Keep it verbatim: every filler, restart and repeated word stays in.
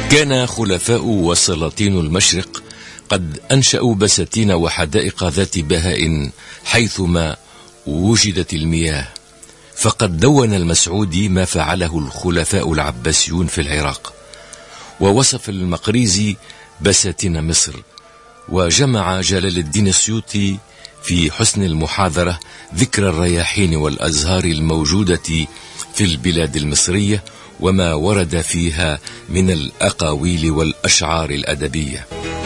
كان خلفاء وسلاطين المشرق قد أنشأوا بساتين وحدائق ذات بهاء حيثما وجدت المياه، فقد دون المسعودي ما فعله الخلفاء العباسيون في العراق، ووصف المقريزي بساتين مصر، وجمع جلال الدين السيوطي في حسن المحاضرة ذكر الرياحين والأزهار الموجودة في البلاد المصرية وما ورد فيها من الأقاويل والأشعار الأدبية.